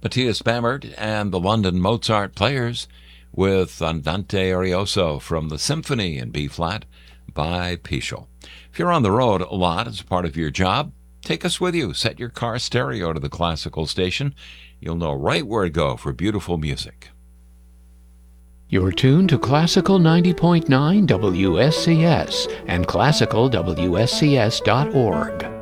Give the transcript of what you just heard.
Matthias Bamert and the London Mozart Players with Andante Arioso from the Symphony in B-flat by Peschel. If you're on the road a lot as part of your job, take us with you. Set your car stereo to the classical station. You'll know right where to go for beautiful music. You're tuned to Classical 90.9 WSCS and classicalwscs.org.